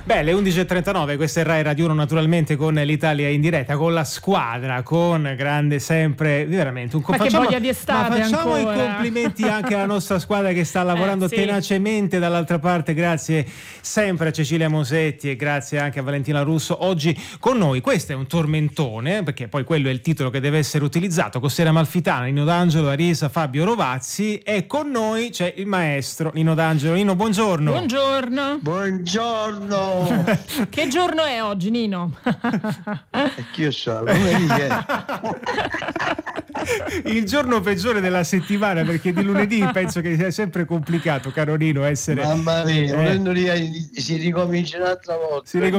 Beh, le 11.39, questa è Rai Radio 1, naturalmente con l'Italia in diretta, con la squadra, con grande sempre, veramente un che voglia di estate, ma facciamo ancora. i complimenti anche alla nostra squadra che sta lavorando sì. tenacemente dall'altra parte, grazie sempre a Cecilia Mosetti e grazie anche a Valentina Russo oggi con noi. Questo è un tormentone, perché poi quello è il titolo che deve essere utilizzato, con Sera Amalfitana, Nino D'Angelo, Arisa, Fabio Rovazzi, e con noi c'è il maestro Nino D'Angelo. Nino, buongiorno. Buongiorno. Che giorno è oggi, Nino? Che io so, lunedì Il giorno peggiore della settimana, perché di lunedì penso che sia sempre complicato, caro Nino, essere... Mamma mia, si ricomincia un'altra volta.